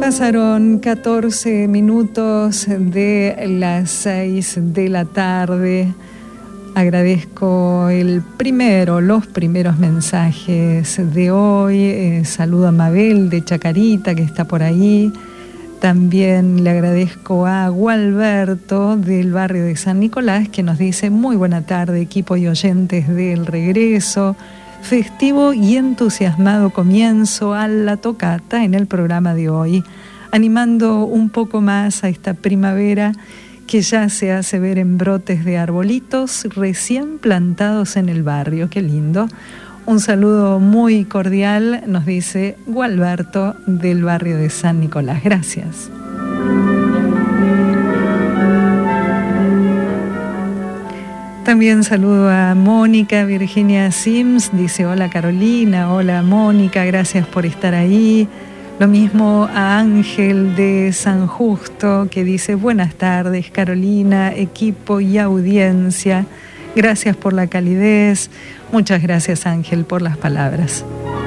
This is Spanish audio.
Pasaron 14 minutos de las 6 de la tarde. Agradezco los primeros mensajes de hoy. Saludo a Mabel de Chacarita, que está por ahí. También le agradezco a Gualberto del barrio de San Nicolás, que nos dice: muy buena tarde, equipo y oyentes del regreso. Festivo y entusiasmado comienzo a la tocata en el programa de hoy, animando un poco más a esta primavera que ya se hace ver en brotes de arbolitos recién plantados en el barrio. ¡Qué lindo! Un saludo muy cordial, nos dice Gualberto del barrio de San Nicolás. Gracias. También saludo a Mónica Virginia Sims, dice: hola Carolina, hola Mónica, gracias por estar ahí. Lo mismo a Ángel de San Justo, que dice: buenas tardes Carolina, equipo y audiencia, gracias por la calidez. Muchas gracias Ángel por las palabras.